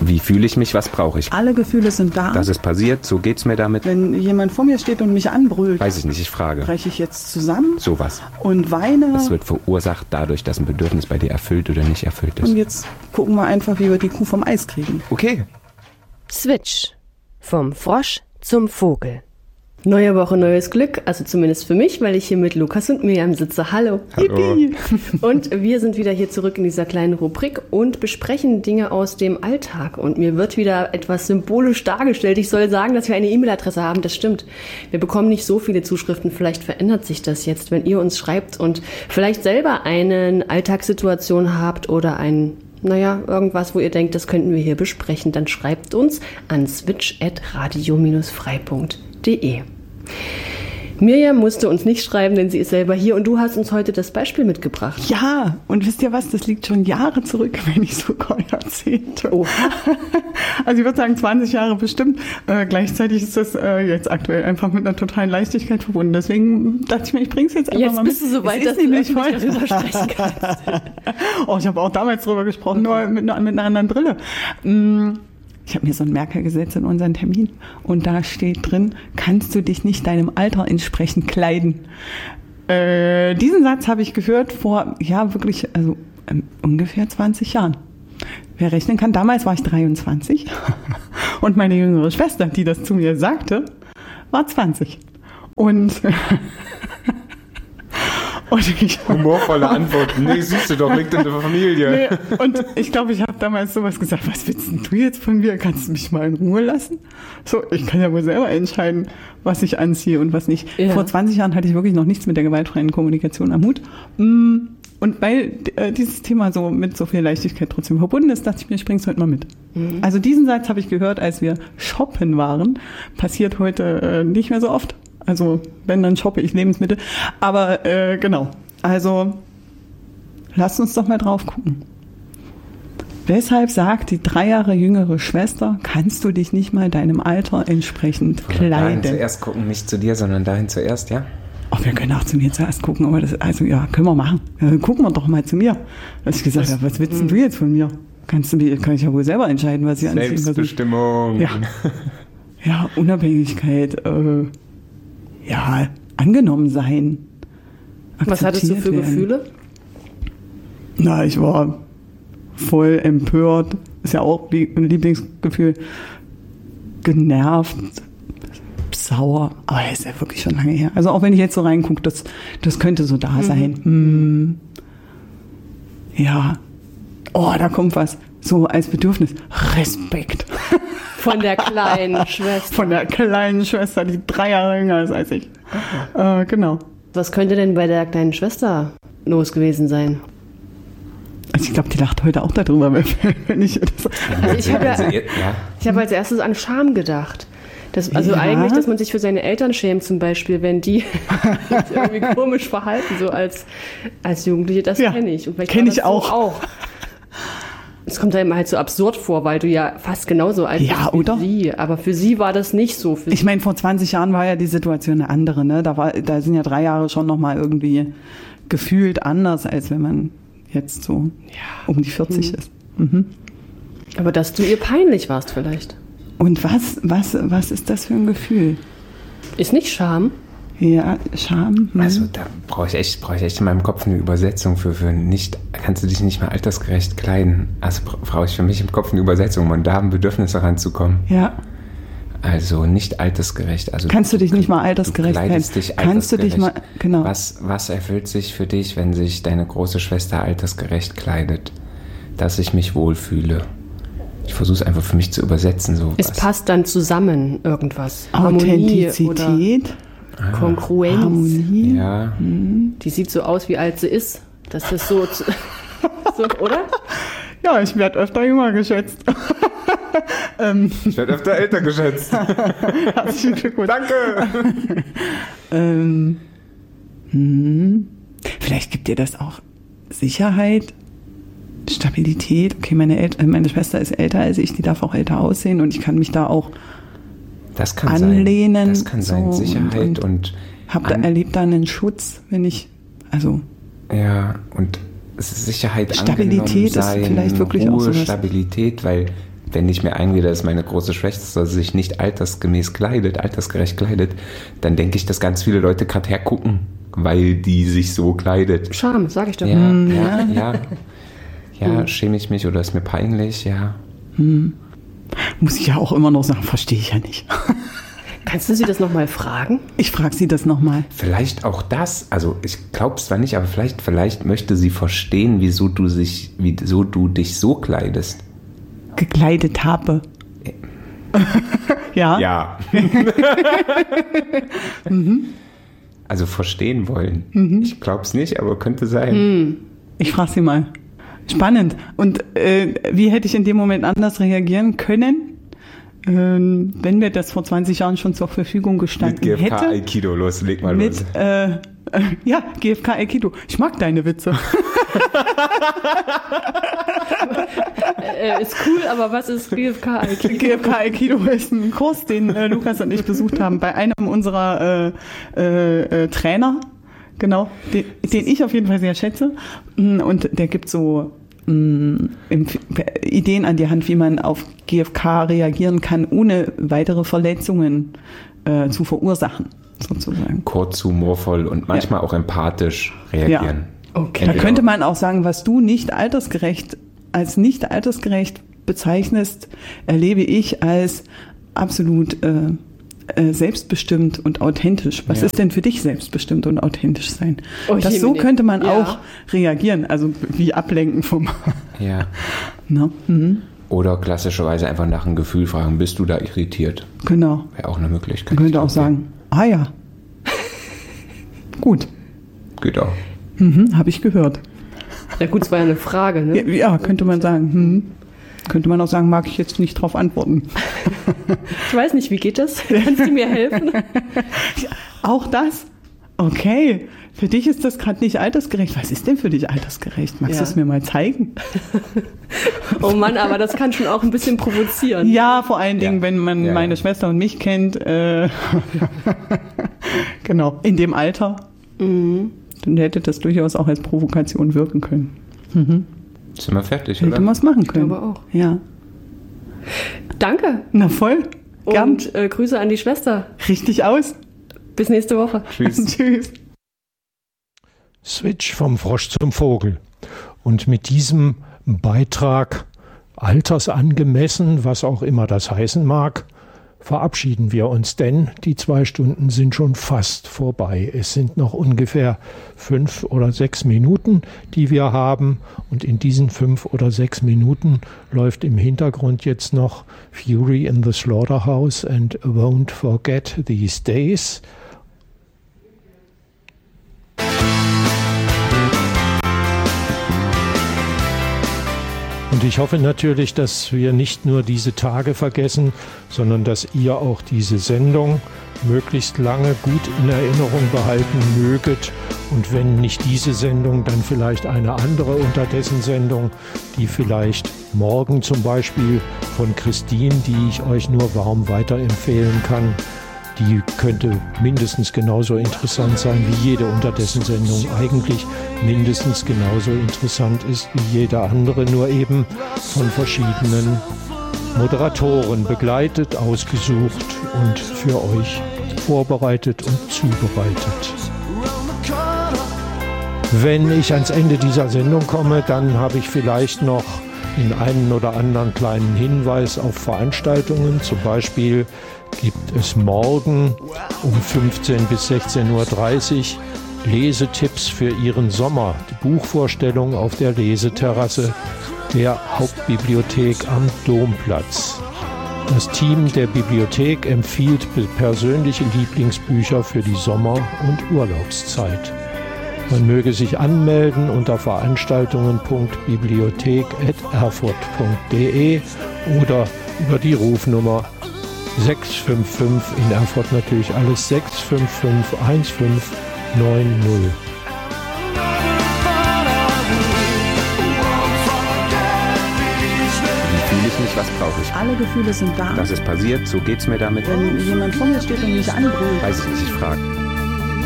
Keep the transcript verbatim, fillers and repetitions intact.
Wie fühle ich mich? Was brauche ich? Alle Gefühle sind da. Das ist passiert, so geht's mir damit. Wenn jemand vor mir steht und mich anbrüllt, weiß ich nicht, ich frage. breche ich jetzt zusammen? Sowas. Und weine? Es wird verursacht dadurch, dass ein Bedürfnis bei dir erfüllt oder nicht erfüllt ist. Und jetzt gucken wir einfach, wie wir die Kuh vom Eis kriegen. Okay. Switch. Vom Frosch zum Vogel. Neue Woche, neues Glück, also zumindest für mich, weil ich hier mit Lukas und Miriam sitze. Hallo. Hallo. Und wir sind wieder hier zurück in dieser kleinen Rubrik und besprechen Dinge aus dem Alltag. Und mir wird wieder etwas symbolisch dargestellt. Ich soll sagen, dass wir eine E-Mail-Adresse haben, das stimmt. Wir bekommen nicht so viele Zuschriften, vielleicht verändert sich das jetzt, wenn ihr uns schreibt und vielleicht selber eine Alltagssituation habt oder ein, naja, irgendwas, wo ihr denkt, das könnten wir hier besprechen. Dann schreibt uns an switch at radio frei punkt de. Miriam musste uns nicht schreiben, denn sie ist selber hier und du hast uns heute das Beispiel mitgebracht. Ja, und wisst ihr was, das liegt schon Jahre zurück, wenn nicht sogar Jahrzehnte. Oha. Also ich würde sagen zwanzig Jahre bestimmt. Äh, gleichzeitig ist das äh, jetzt aktuell einfach mit einer totalen Leichtigkeit verbunden. Deswegen dachte ich mir, ich bringe es jetzt einfach jetzt mal mit. Jetzt bist du so weit, dass du nicht darüber sprechen kannst. Oh, ich habe auch damals drüber gesprochen, nur mit einer, mit einer anderen Brille. Mm. Ich habe mir so einen Merker gesetzt in unseren Termin und da steht drin, kannst du dich nicht deinem Alter entsprechend kleiden? Äh, diesen Satz habe ich gehört vor, ja wirklich, also ähm, ungefähr zwanzig Jahren. Wer rechnen kann, damals war ich dreiundzwanzig und meine jüngere Schwester, die das zu mir sagte, war zwanzig. Und... Und ich, humorvolle Antwort. Nee, siehst du doch, liegt in der Familie. Nee, und ich glaube, ich habe damals sowas gesagt, was willst denn du jetzt von mir? Kannst du mich mal in Ruhe lassen? So, ich kann ja wohl selber entscheiden, was ich anziehe und was nicht. Ja. Vor zwanzig Jahren hatte ich wirklich noch nichts mit der gewaltfreien Kommunikation am Hut. Und weil äh, dieses Thema so mit so viel Leichtigkeit trotzdem verbunden ist, dachte ich mir, ich bring's heute mal mit. Mhm. Also diesen Satz habe ich gehört, als wir shoppen waren. Passiert heute äh, nicht mehr so oft. Also wenn, dann shoppe ich Lebensmittel. Aber äh, genau, also lasst uns doch mal drauf gucken. Weshalb sagt die drei Jahre jüngere Schwester, kannst du dich nicht mal deinem Alter entsprechend Oder kleiden? dahin zuerst gucken, nicht zu dir, sondern dahin zuerst, ja? Oh, wir können auch zu mir zuerst gucken, aber das, also ja, können wir machen. Ja, gucken wir doch mal zu mir. Da hab ich gesagt, was, ja, was willst denn du jetzt von mir? Kannst du mir, kann ich ja wohl selber entscheiden, was ich anziehe. Selbstbestimmung. Ja. Ja, Unabhängigkeit, äh, ja, angenommen sein. Was hattest du für werden. Gefühle? Na, ich war voll empört. Ist ja auch ein Lieblingsgefühl. Genervt, sauer. Aber das ist ja wirklich schon lange her. Also auch wenn ich jetzt so reingucke, das, das könnte so da mhm. sein. Hm. Ja. Oh, da kommt was. So als Bedürfnis. Respekt. Von der kleinen Schwester. Von der kleinen Schwester, die drei Jahre jünger ist als ich. Äh, genau. Was könnte denn bei der kleinen Schwester los gewesen sein? Also ich glaube, die lacht heute auch darüber, wenn ich das... Also ich habe ja, ja. Ich hab als erstes an Scham gedacht. Das, also ja. eigentlich, dass man sich für seine Eltern schämt zum Beispiel, wenn die sich irgendwie komisch verhalten, so als, als Jugendliche, das ja. kenne ich. Kenne ich auch. So auch. Es kommt einem halt so absurd vor, weil du ja fast genauso alt ja, bist wie oder? sie. Aber für sie war das nicht so. Für ich meine, vor zwanzig Jahren war ja die Situation eine andere. Ne? Da, war, da sind ja drei Jahre schon nochmal irgendwie gefühlt anders, als wenn man jetzt so ja. um die vierzig hm. ist. Mhm. Aber dass du ihr peinlich warst vielleicht. Und was, was, was ist das für ein Gefühl? Ist nicht Scham? Ja, Scham. Hm. Also da brauche ich echt, brauche ich echt in meinem Kopf eine Übersetzung für, für nicht, kannst du dich nicht mehr altersgerecht kleiden. Also brauche ich für mich im Kopf eine Übersetzung, um da ein Bedürfnis heranzukommen. Ja. Also nicht altersgerecht. Also kannst du dich nicht mal altersgerecht kleiden? Dich kannst du dich mal, genau. Was, was erfüllt sich für dich, wenn sich deine große Schwester altersgerecht kleidet? Dass ich mich wohlfühle. Ich versuche es einfach für mich zu übersetzen. So es was. Passt dann zusammen irgendwas. Authentizität. Ah. Kongruenz. Harmonie. Ja. Die sieht so aus, wie alt sie ist. Das ist so, so oder? Ja, ich werde öfter jünger geschätzt. ähm. Ich werde öfter älter geschätzt. Herzlichen Glückwunsch. Danke. ähm. hm. Vielleicht gibt dir das auch Sicherheit, Stabilität. Okay, meine, El- meine Schwester ist älter als ich, die darf auch älter aussehen und ich kann mich da auch Das kann anlehnen. Sein. Das kann sein, so, Sicherheit und... und hab da, erlebt da einen Schutz, wenn ich, also... Ja, und Sicherheit, Stabilität sein, ist vielleicht wirklich Ruhe, auch sowas. Stabilität, weil wenn ich mir einrede, dass meine große Schwester sich nicht altersgemäß kleidet, altersgerecht kleidet, dann denke ich, dass ganz viele Leute gerade hergucken, weil die sich so kleidet. Scham, sag ich doch. Ja, hm, ja, ja. Ja, ja, schäme ich mich oder ist mir peinlich, ja. Hm. Muss ich ja auch immer noch sagen, verstehe ich ja nicht. Kannst du sie das nochmal fragen? Ich frage sie das nochmal. Vielleicht auch das, also ich glaube es zwar nicht, aber vielleicht, vielleicht möchte sie verstehen, wieso du, sich, wieso du dich so kleidest. Gekleidet habe. Ja. Ja. mhm. Also verstehen wollen. Mhm. Ich glaube es nicht, aber könnte sein. Mhm. Ich frage sie mal. Spannend. Und äh, wie hätte ich in dem Moment anders reagieren können, ähm, wenn mir das vor zwanzig Jahren schon zur Verfügung gestanden hätte? Mit G F K Aikido, los, leg mal mit, los. Äh, äh, ja, G F K Aikido. Ich mag deine Witze. äh, ist cool, aber was ist G F K Aikido? G F K Aikido ist ein Kurs, den äh, Lukas und ich besucht haben bei einem unserer äh, äh, äh, Trainer. Genau, den, den ich auf jeden Fall sehr schätze. Und der gibt so mh, Ideen an die Hand, wie man auf G F K reagieren kann, ohne weitere Verletzungen äh, zu verursachen, sozusagen. Kurz, humorvoll und manchmal ja. auch empathisch reagieren. Ja. Okay. Da könnte man auch sagen, was du nicht altersgerecht, als nicht altersgerecht bezeichnest, erlebe ich als absolut äh, selbstbestimmt und authentisch. Was ja. ist denn für dich selbstbestimmt und authentisch sein? Oh, das so könnte man ja. auch reagieren, also wie ablenken vom... Ja. No? Mhm. Oder klassischerweise einfach nach einem Gefühl fragen, bist du da irritiert? Genau. Wäre auch eine Möglichkeit. Man könnte auch sagen, ah ja. Gut. Geht auch. Mhm, habe ich gehört. Ja gut, es war ja eine Frage, ne? Ja, ja könnte man sagen. Hm. Könnte man auch sagen, mag ich jetzt nicht drauf antworten. Ich weiß nicht, wie geht das? Kannst du mir helfen? Ja, auch das? Okay. Für dich ist das gerade nicht altersgerecht. Was ist denn für dich altersgerecht? Magst ja. du es mir mal zeigen? Oh Mann, aber das kann schon auch ein bisschen provozieren. Ja, vor allen Dingen, ja. wenn man ja. meine Schwester und mich kennt. Äh, genau, in dem Alter. Mhm. Dann hätte das durchaus auch als Provokation wirken können. Mhm. Sind wir fertig, Hätte oder? Hätte man es machen können. Ich glaube auch. Ja. Danke. Na voll. Gern. Und äh, Grüße an die Schwester. Richtig aus. Bis nächste Woche. Tschüss. Tschüss. Switch vom Frosch zum Vogel. Und mit diesem Beitrag, altersangemessen, was auch immer das heißen mag, verabschieden wir uns, denn die zwei Stunden sind schon fast vorbei. Es sind noch ungefähr fünf oder sechs Minuten, die wir haben. Und in diesen fünf oder sechs Minuten läuft im Hintergrund jetzt noch Fury in the Slaughterhouse and Won't Forget These Days. Und ich hoffe natürlich, dass wir nicht nur diese Tage vergessen, sondern dass ihr auch diese Sendung möglichst lange gut in Erinnerung behalten möget. Und wenn nicht diese Sendung, dann vielleicht eine andere unterdessen Sendung, die vielleicht morgen zum Beispiel von Christine, die ich euch nur warm weiterempfehlen kann, die könnte mindestens genauso interessant sein wie jede unterdessen Sendung. Eigentlich mindestens genauso interessant ist wie jede andere, nur eben von verschiedenen Moderatoren begleitet, ausgesucht und für euch vorbereitet und zubereitet. Wenn ich ans Ende dieser Sendung komme, dann habe ich vielleicht noch in einen oder anderen kleinen Hinweis auf Veranstaltungen. Zum Beispiel gibt es morgen um fünfzehn bis sechzehn Uhr dreißig Lesetipps für Ihren Sommer. Die Buchvorstellung auf der Leseterrasse der Hauptbibliothek am Domplatz. Das Team der Bibliothek empfiehlt persönliche Lieblingsbücher für die Sommer- und Urlaubszeit. Man möge sich anmelden unter veranstaltungen punkt bibliothek at erfurt punkt de oder über die Rufnummer sechs fünf fünf, in Erfurt natürlich alles sechs fünf fünf eins fünf neun null. Wie fühle ich mich, was brauche ich? Alle Gefühle sind da. Das ist passiert, so geht's mir damit. Wenn jemand vor mir steht und mich anbrüllt. Weiß ich nicht, ich frage.